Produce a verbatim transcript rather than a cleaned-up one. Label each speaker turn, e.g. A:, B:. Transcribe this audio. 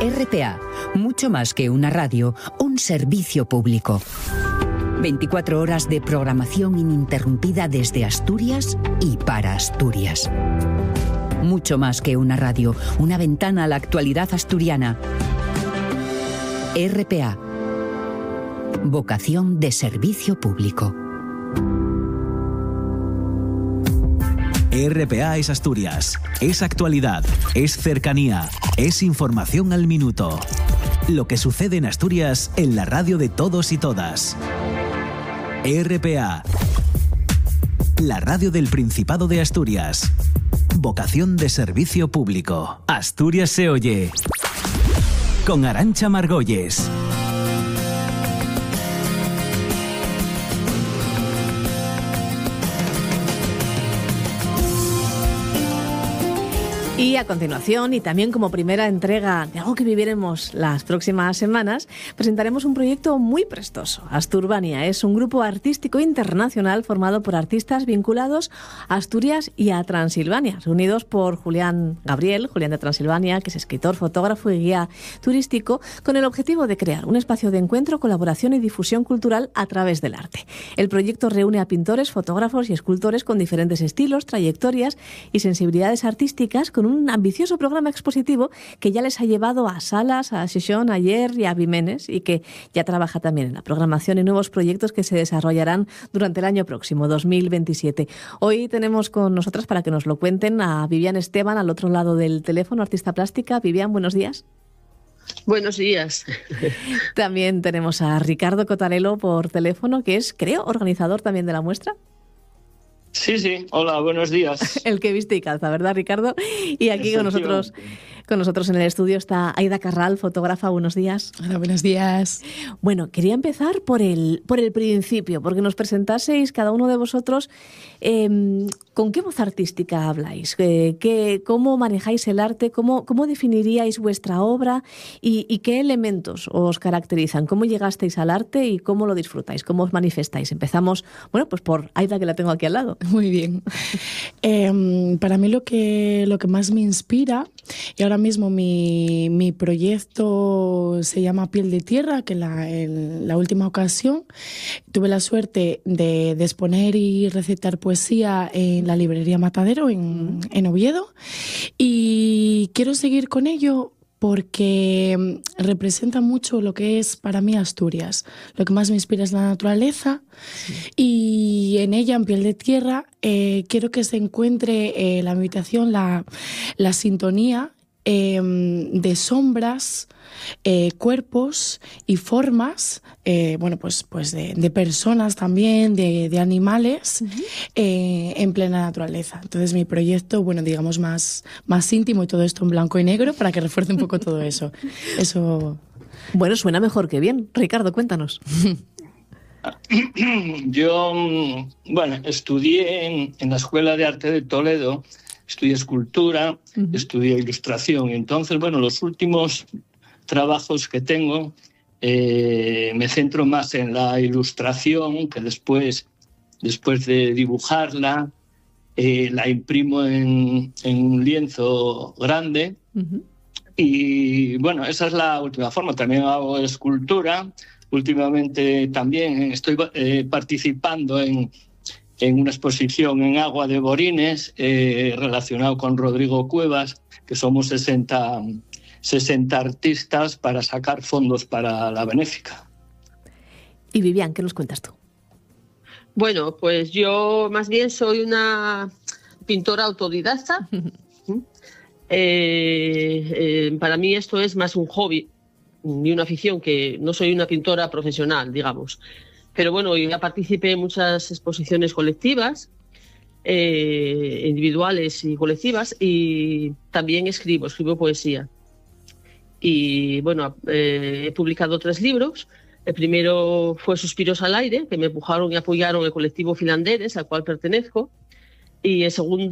A: R P A, mucho más que una radio, un servicio público. veinticuatro horas de programación ininterrumpida desde Asturias y para Asturias. Mucho más que una radio, una ventana a la actualidad asturiana. R P A. Vocación de servicio público.
B: R P A es Asturias, es actualidad, es cercanía, es información al minuto. Lo que sucede en Asturias en la radio de todos y todas. R P A, la radio del Principado de Asturias. Vocación de servicio público. Asturias se oye. Con Arantxa Margolles.
C: Y a continuación, y también como primera entrega de algo que viviremos las próximas semanas, presentaremos un proyecto muy prestoso. Asturbania es un grupo artístico internacional formado por artistas vinculados a Asturias y a Transilvania, reunidos por Julián Gabriel, Julián de Transilvania, que es escritor, fotógrafo y guía turístico, con el objetivo de crear un espacio de encuentro, colaboración y difusión cultural a través del arte. El proyecto reúne a pintores, fotógrafos y escultores con diferentes estilos, trayectorias y sensibilidades artísticas, con un ambicioso programa expositivo que ya les ha llevado a Salas, a Xixón, a Ayer y a Vimenes, y que ya trabaja también en la programación y nuevos proyectos que se desarrollarán durante el año próximo, dos mil veintisiete. Hoy tenemos con nosotras, para que nos lo cuenten, a Vivian Esteban al otro lado del teléfono, artista plástica. Vivian, buenos días.
D: Buenos días.
C: También tenemos a Ricardo Cotarelo por teléfono, que es, creo, organizador también de la muestra.
E: Sí, sí. Hola, buenos días.
C: El que viste y calza, ¿verdad, Ricardo? Y aquí con nosotros, con nosotros en el estudio está Aida Carral, fotógrafa. Buenos días.
F: Hola, buenos días.
C: Bueno, quería empezar por el, por el principio, porque nos presentaseis cada uno de vosotros eh, con qué voz artística habláis, eh, qué, cómo manejáis el arte, cómo, cómo definiríais vuestra obra y, y qué elementos os caracterizan, cómo llegasteis al arte y cómo lo disfrutáis, cómo os manifestáis. Empezamos, bueno, pues por Aida, que la tengo aquí al lado.
F: Muy bien. Eh, para mí lo que, lo que más me inspira, y ahora mismo mi, mi proyecto se llama Piel de Tierra, que la, en la última ocasión tuve la suerte de, de exponer y recitar poesía en la librería Matadero, en, en Oviedo, y quiero seguir con ello porque representa mucho lo que es para mí Asturias. Lo que más me inspira es la naturaleza, sí. Y en ella, en Piel de Tierra, eh, quiero que se encuentre eh, la meditación, la, la sintonía eh, de sombras, eh, cuerpos y formas, eh, bueno, pues, pues de, de personas también, de, de animales, uh-huh. eh, en plena naturaleza. Entonces mi proyecto, bueno, digamos más, más íntimo, y todo esto en blanco y negro para que refuerce un poco todo eso. Eso.
C: Bueno, suena mejor que bien. Ricardo, cuéntanos.
E: Yo, bueno, estudié en, en la Escuela de Arte de Toledo, estudié escultura, uh-huh. estudié ilustración, y entonces, bueno, los últimos trabajos que tengo eh, me centro más en la ilustración, que después, después de dibujarla, eh, la imprimo en, en un lienzo grande. Uh-huh. Y bueno, esa es la última forma. También hago escultura. Últimamente también estoy eh, participando en, en una exposición en agua de Borines, eh, relacionado con Rodrigo Cuevas, que somos sesenta, sesenta artistas para sacar fondos para la benéfica.
C: Y Vivian, ¿qué nos cuentas tú?
D: Bueno, pues yo más bien soy una pintora autodidacta. eh, eh, para mí esto es más un hobby y una afición, que no soy una pintora profesional, digamos. Pero bueno, ya participé en muchas exposiciones colectivas, eh, individuales y colectivas, y también escribo, escribo poesía. Y bueno, eh, he publicado tres libros. El primero fue Suspiros al aire, que me empujaron y apoyaron el colectivo Filanderes, al cual pertenezco. Y el segundo